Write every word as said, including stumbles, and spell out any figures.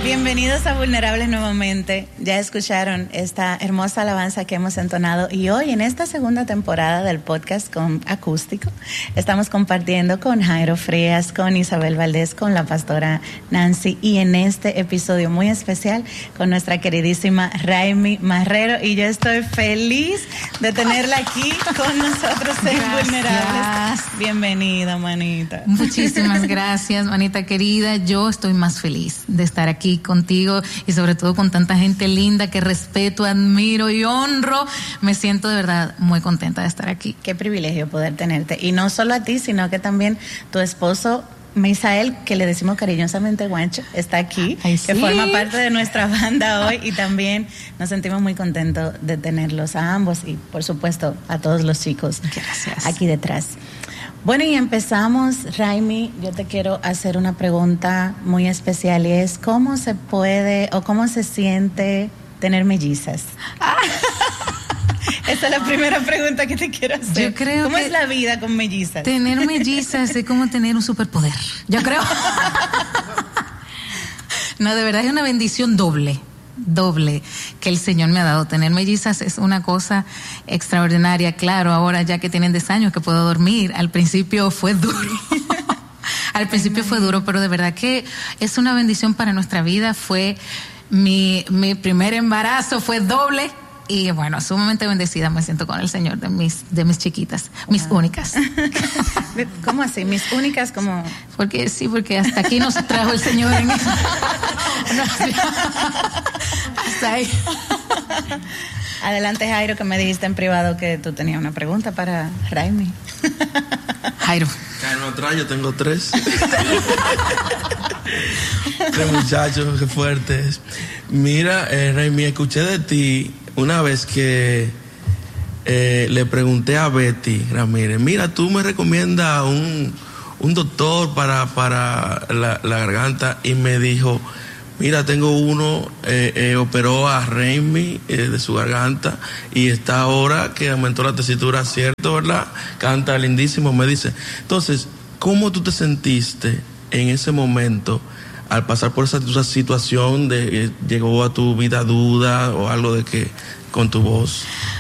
Bienvenidos a Vulnerables nuevamente. Ya escucharon esta hermosa alabanza que hemos entonado y hoy en esta segunda temporada del podcast con acústico estamos compartiendo con Jairo Frías, con Isabel Valdés, con la pastora Nancy y en este episodio muy especial con nuestra queridísima Raimi Marrero, y yo estoy feliz de tenerla aquí con nosotros en gracias. Vulnerables. Bienvenida, manita. Muchísimas gracias, manita querida. Yo estoy más feliz de estar aquí contigo y sobre todo con tanta gente linda que respeto, admiro y honro. Me siento de verdad muy contenta de estar aquí. Qué privilegio poder tenerte, y no solo a ti, sino que también tu esposo Misael, que le decimos cariñosamente Guancho, está aquí. Ay, sí. Que forma parte de nuestra banda hoy, y también nos sentimos muy contentos de tenerlos a ambos y por supuesto a todos los chicos. Gracias. Aquí detrás. Bueno, y empezamos, Raimi. Yo te quiero hacer una pregunta muy especial, y es ¿cómo se puede o cómo se siente tener mellizas? Ah. Esa es la primera pregunta que te quiero hacer. Yo creo ¿Cómo que es la vida con mellizas? Tener mellizas es como tener un superpoder. Yo creo. No, de verdad es una bendición doble. doble que el Señor me ha dado. Tener mellizas es una cosa extraordinaria. Claro, ahora ya que tienen diez años que puedo dormir, al principio fue duro. Al principio fue duro, pero de verdad que es una bendición para nuestra vida. Fue mi, mi primer embarazo, fue doble. Y bueno, sumamente bendecida me siento con el Señor de mis, de mis chiquitas, mis wow. únicas. ¿Cómo así? ¿Mis únicas? ¿Cómo? Porque sí, porque hasta aquí nos trajo el Señor en eso. No, sí. Hasta ahí. Adelante, Jairo, que me dijiste en privado que tú tenías una pregunta para Raimi. Jairo. Jairo, atrás yo tengo tres. Tres muchachos, qué fuertes. Mira, eh, Raimi, escuché de ti una vez que eh, le pregunté a Betty Ramírez, mira, tú me recomiendas un, un doctor para, para la, la garganta, y me dijo, mira, tengo uno, eh, eh, operó a Raimi eh, de su garganta y está ahora que aumentó la tesitura, ¿cierto, verdad? Canta lindísimo, me dice. Entonces, ¿cómo tú te sentiste en ese momento al pasar por esa, esa situación de eh, llegó a tu vida duda o algo de que con tu voz?